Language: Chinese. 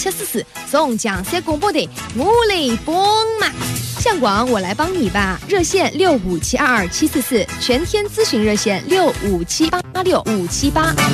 744，从江山广播队我来帮忙。向广我来帮你吧，热线657227744，全天咨询热线65786578578。